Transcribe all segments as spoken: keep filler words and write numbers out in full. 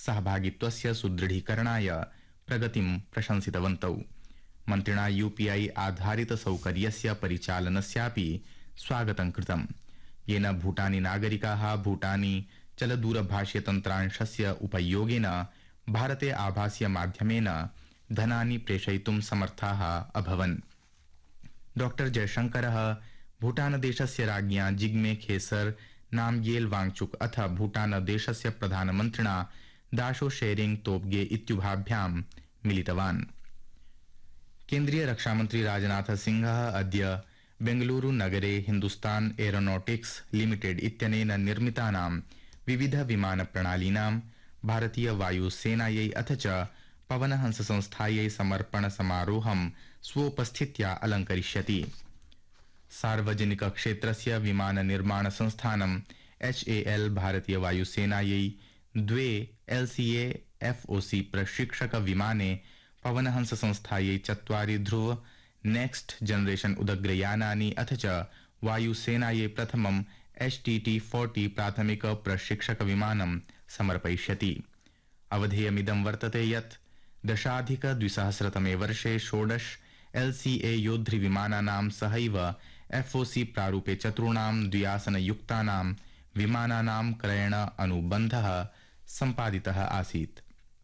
सहभागित्वस्य सुदृढीकरणाय प्रगतिं प्रशंसितवन्तौ। मन्त्रिणा यूपीआई आधारित सौकर्यस्य परिचालनस्यापि स्वागतं कृतम्, येन भूटानी नागरिकाः भूटानी चलदूरभाषीय तन्त्रांशस्य उपयोगेन भारते आभासीय माध्यमेन धनानि प्रेषयितुं समर्थाः अभवन्। डॉ जयशंकरः भूटानदेशस्य राज्ञा जिग्मे खेसर नामग्येल वांगचुक अथ भूटानदेशस्य प्रधानमन्त्रिणा दाशो शेरिंग तोब्गे इत्युभाभ्यां मिलितवान्। केन्द्रीय रक्षामन्त्री राजनाथ सिंहः अद्य बेंगलुरु नगरे हिन्दुस्तान एरोनॉटिक्स लिमिटेड इत्यनेन निर्मितानां विविध विमानप्रणालीनां भारतीय वायुसेनायै अथ च पवनहंस संस्थायै समर्पण समारोहं स्वोपस्थित्या अलङ्करिष्यति। सार्वजनिक क्षेत्रस्य विमान निर्माण संस्थानं एच ए एल भारतीय वायुसेनायै द्वे L C A F O C प्रशिक्षक विमाने पवनहंस संस्थायै चत्वारि ध्रुव नेक्स्ट जनरेशन उदग्रयानानि अथ च वायुसेनायै प्रथमं एच टी टी फोर्टी प्राथमिक प्रशिक्षक विमानं समर्पयिष्यति। अवधेयमिदं वर्तते यत् दशाधिक द्विसहस्रतमे वर्षे षोडश एल सी ए योद्धृ विमानानां सहैव एफ ओ सी प्रारूपे चतुर्णां द्व्यासनयुक्तानां विमानानां क्रयण अनुबन्धः सम्पादितः आसीत्।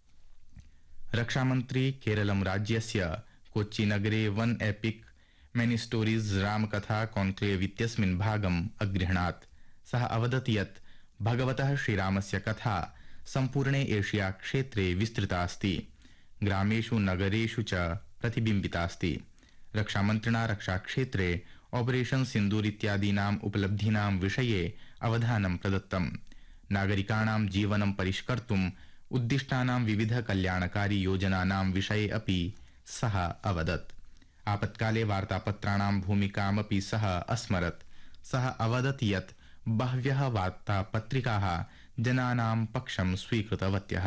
रक्षामन्त्री केरलं राज्यस्य कोच्चि नगरे वन एपिक मेनी स्टोरीज रामकथा कॉन्क्लेव इत्यस्मिन् भागम् अगृह्णात्। सः अवदत् यत् भगवतः श्रीरामस्य कथा सम्पूर्णे एशिया क्षेत्रे विस्तृता अस्ति, ग्रामेषु नगरेषु च प्रतिबिम्बितास्ति। रक्षामन्त्रिणा रक्षाक्षेत्रे ऑपरेशन सिन्दूर इत्यादीनाम् उपलब्धीनां विषये अवधानं प्रदत्तम्। नागरिकाणां जीवनं परिष्कर्तुम् उद्दिष्टानां विविध कल्याणकारी योजनानां विषये अपि सः अवदत्। आपत्काले वार्तापत्राणां भूमिकामपि सः अस्मरत्। सः अवदत् यत् बह्व्यः वार्तापत्रिकाः जनानां पक्षं स्वीकृतवत्यः।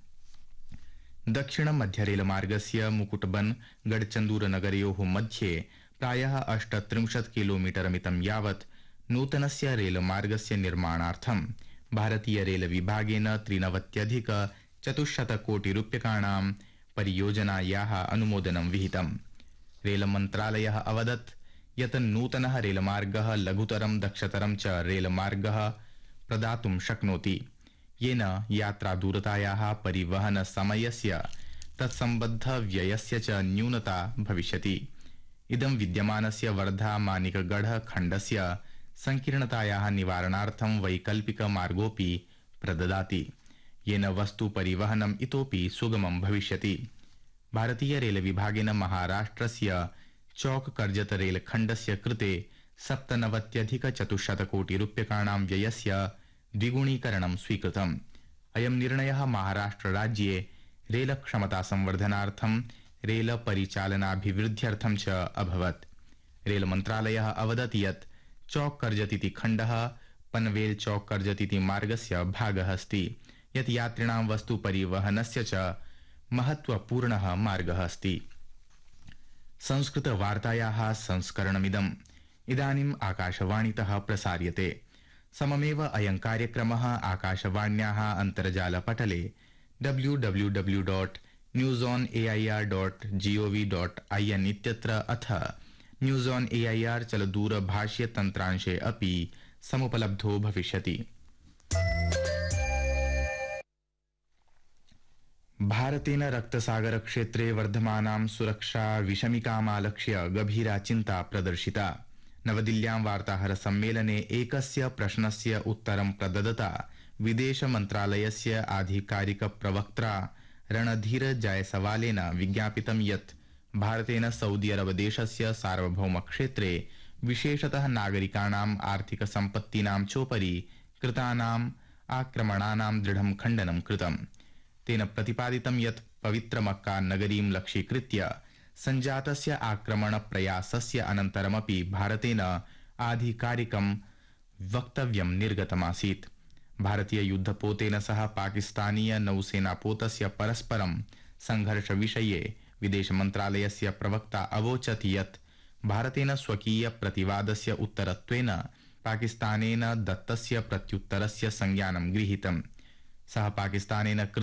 दक्षिण मध्य रेलमार्गस्य मुकुटबन गढ़चन्दूर नगरयोः मध्ये प्रायः अष्टत्रिंशत् किलोमीटर मितं यावत् नूतनस्य रेलमार्गस्य निर्माणार्थं भारतीय रेल विभागेन त्रिनवत्यधिक चतुश्शत कोटि रूप्यकाणां परियोजनायाः अनुमोदनं विहितम्। रेलमन्त्रालयः अवदत् यत् नूतनः रेलमार्गः लघुतरं दक्षतरं च रेलमार्गः प्रदातुं शक्नोति, येन यात्रादूरतायाः परिवहन समयस्य तत्सम्बद्ध व्ययस्य च न्यूनता भविष्यति। इदं विद्यमानस्य वर्धा मानिकगढ़ खण्डस्य संकीर्णतायाः निवारणार्थं वैकल्पिक मार्गोऽपि प्रददाति, येन वस्तु परिवहनम् इतोपि सुगमं भविष्यति। भारतीय रेल विभागेन महाराष्ट्रस्य चौक कर्जत रेलखण्डस्य कृते सप्तनवत्यधिक चतुश्शत कोटि रूप्यकाणां व्ययस्य द्विगुणीकरणं स्वीकृतम्। अयं निर्णयः महाराष्ट्र राज्ये रेल क्षमता संवर्धनार्थं रेल परिचालनाभिवृद्ध्यर्थं च अभवत्। रेल मन्त्रालयः अवदत् यत् चौक कर्जत इति खण्डः पनवेल चौक कर्जत इति मार्गस्य भागः अस्ति, यत् यात्रिणां वस्तु परिवहनस्य च महत्वपूर्णः मार्गः अस्ति। संस्कृत वार्तायाः संस्करणमिदम् इदानीम् आकाशवाणीतः प्रसार्यते। सममेव अयं कार्यक्रमः आकाशवाण्याः अन्तर्जालपटले W W W dot news on A I R dot G O V dot I N इत्यत्र अथ news on A I R चलदूरभाष्य तन्त्रांशे अपि समुपलब्धो भविष्यति। भारतेन रक्तसागर क्षेत्रे वर्धमानां सुरक्षा विषमिकामालक्ष्य गभीरा चिन्ता प्रदर्शिता। नवदिल्ल्यां वार्ताहर सम्मेलने एकस्य प्रश्नस्य उत्तरं प्रददता विदेश मन्त्रालयस्य आधिकारिक प्रवक्त्रा रणधीर जायसवालेन विज्ञापितं यत् भारतेन सऊदी अरब देशस्य सार्वभौम क्षेत्रे विशेषतः नागरिकाणाम् आर्थिक सम्पत्तीनां चोपरि कृतानाम् आक्रमणानां दृढं खण्डनं कृतम्। तेन प्रतिपादितं यत् पवित्र मक्का नगरीं लक्ष्यीकृत्य सञ्जातस्य आक्रमण प्रयासस्य अनन्तरमपि भारतेन आधिकारिकं वक्तव्यं निर्गतमासीत्। भारतीय युद्धपोतेन सह पाकिस्तानीय नौसेनापोतस्य परस्परं संघर्ष विषये विदेश मन्त्रालयस्य प्रवक्ता अवोचत् यत् भारतेन स्वकीय प्रतिवादस्य उत्तरत्वेन पाकिस्तानेन दत्तस्य प्रत्युत्तरस्य संज्ञानं गृहीतम्। सः पाकिस्तानेन